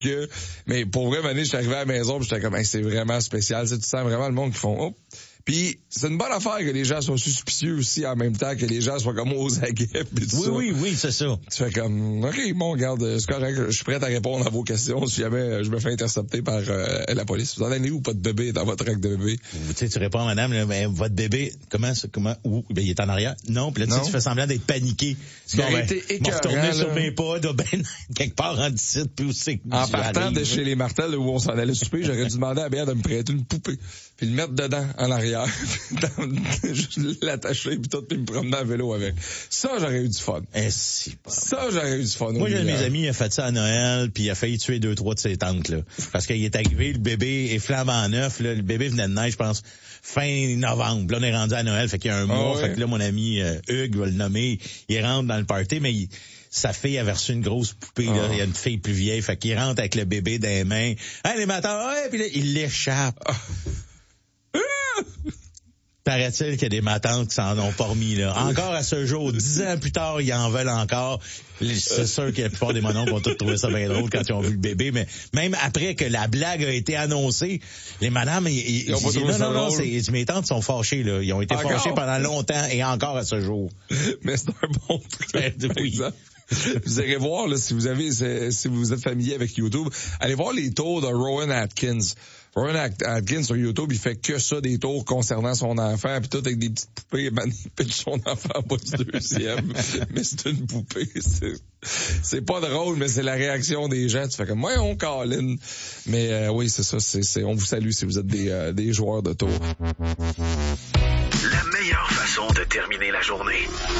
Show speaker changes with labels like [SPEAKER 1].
[SPEAKER 1] Mais pour vrai, Mané, je suis arrivé à la maison pis j'étais comme, hey, c'est vraiment spécial. Tu sens vraiment le monde qui font, oh. Puis c'est une bonne affaire que les gens soient suspicieux aussi en même temps, que les gens soient comme aux aguets pis tout ça.
[SPEAKER 2] Oui, c'est ça.
[SPEAKER 1] Tu fais comme, OK, bon, regarde, c'est correct, je suis prêt à répondre à vos questions si jamais je me fais intercepter par la police. Vous en avez où pas de bébé dans votre acte de bébé?
[SPEAKER 2] Tu sais, tu réponds, madame, là, mais votre bébé, où? Ben, il est en arrière. Non, puis là, tu fais semblant d'être paniqué.
[SPEAKER 1] Ce qui aurait été écœurant,
[SPEAKER 2] retourner sur mes pas, quelque part en d'ici, puis où c'est que
[SPEAKER 1] en partant de chez les Martels, où on s'en allait souper, j'aurais dû demander à Béa de me prêter une poupée, puis le mettre dedans, en arrière, juste l'attacher, puis tout, puis me promener en vélo avec. Ça, j'aurais eu du fun. Ça, j'aurais eu du fun.
[SPEAKER 2] Moi, j'ai un de mes amis, il a fait ça à Noël, puis il a failli tuer 2-3 de ses tantes, là. Parce qu'il est arrivé, le bébé est flambant neuf, là. Le bébé venait de naître, je pense, fin novembre. Là, on est rendu à Noël, fait qu'il y a un mois.
[SPEAKER 1] Ouais.
[SPEAKER 2] Fait que là, mon ami Hugues va le nommer, il rentre dans le party, mais sa fille avait reçu une grosse poupée, là. Il y a une fille plus vieille, fait qu'il rentre avec le bébé dans les mains. Hey, les matins, ouais, puis là, il l'échappe. Paraît-il qu'il y a des matantes qui s'en ont pas remis, là. Encore à ce jour, 10 ans plus tard, ils en veulent encore. C'est sûr que la plupart des mononcles ont tous trouvé ça bien drôle quand ils ont vu le bébé, mais même après que la blague a été annoncée, les madames, ils ont pas trouvé ça drôle. Mes tantes sont fâchées, là. Ils ont été fâchés pendant longtemps et encore à ce jour.
[SPEAKER 1] Mais c'est un bon truc.
[SPEAKER 2] Oui.
[SPEAKER 1] Vous irez voir, là, si vous êtes familier avec YouTube, allez voir les tours de Rowan Atkins. Rowan Atkins sur YouTube, il fait que ça, des tours concernant son enfant, puis tout avec des petites poupées, il pitch son enfant en bas du deuxième. Mais c'est une poupée, c'est pas drôle, mais c'est la réaction des gens. Tu fais comme, moi, on câline. Mais oui, c'est ça, on vous salue si vous êtes des joueurs de tours.
[SPEAKER 3] La meilleure façon de terminer la journée.